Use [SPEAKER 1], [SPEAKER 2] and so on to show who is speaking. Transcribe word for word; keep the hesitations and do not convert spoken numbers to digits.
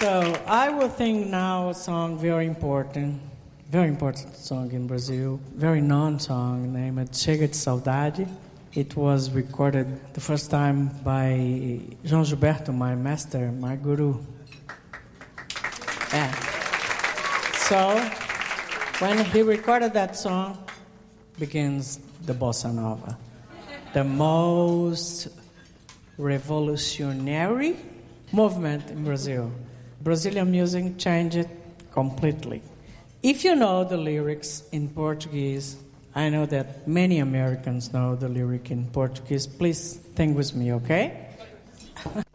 [SPEAKER 1] So I will think now a song very important, very important song in Brazil, very known song named Chega de Saudade. It was recorded the first time by João Gilberto, my master, my guru. Yeah. So when he recorded that song, begins the bossa nova, the most revolutionary movement in Brazil. Brazilian music changed completely. If you know the lyrics in Portuguese, I know that many Americans know the lyric in Portuguese. Please think with me, okay?